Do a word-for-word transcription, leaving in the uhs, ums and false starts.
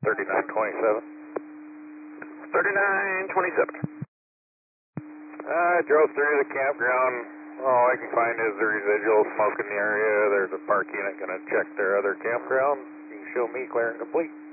thirty-nine twenty-seven. thirty-nine twenty-seven. I drove through the campground. All I can find is the residual smoke in the area. There's a park unit going to check their other campground. You can show me clear and complete.